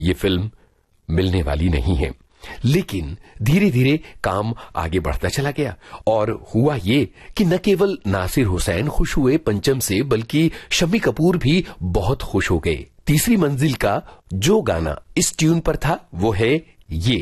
ये फिल्म मिलने वाली नहीं है। लेकिन धीरे धीरे काम आगे बढ़ता चला गया और हुआ ये कि न केवल नासिर हुसैन खुश हुए पंचम से, बल्कि शम्मी कपूर भी बहुत खुश हो गए। तीसरी मंजिल का जो गाना इस ट्यून पर था वो है ये।